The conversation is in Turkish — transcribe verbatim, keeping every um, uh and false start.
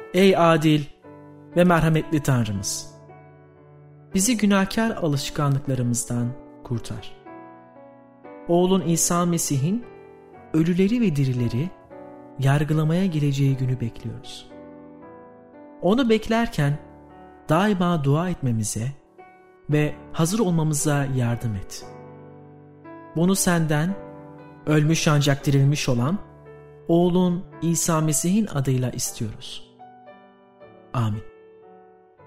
Ey adil ve merhametli Tanrımız! Bizi günahkar alışkanlıklarımızdan kurtar. Oğlun İsa Mesih'in ölüleri ve dirileri yargılamaya geleceği günü bekliyoruz. Onu beklerken daima dua etmemize ve hazır olmamıza yardım et. Bunu senden, ölmüş ancak dirilmiş olan oğlun İsa Mesih'in adıyla istiyoruz. Amin.